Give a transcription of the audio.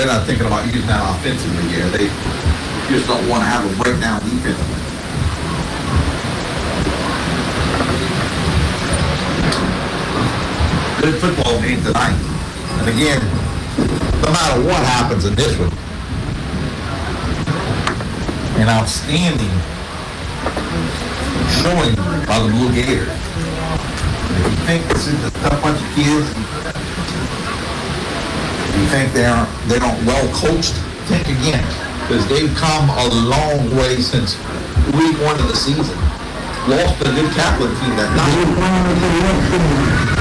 they're not thinking about using that offensively here. They just don't want to have a breakdown defensively. Good football game tonight. And again, no matter what happens in this one, an outstanding showing by the Blue Gators. If you think this is a tough bunch of kids, you think they aren't well coached, think again. Because they've come a long way since week 1 of the season. Lost the new Kaplan team that night.